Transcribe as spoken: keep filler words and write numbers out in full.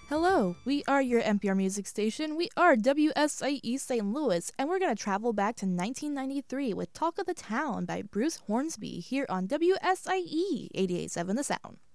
Hello, we are your N P R music station. We are W S I E Saint Louis, and we're going to travel back to nineteen ninety-three with Talk of the Town by Bruce Hornsby here on W S I E eighty-eight point seven The Sound.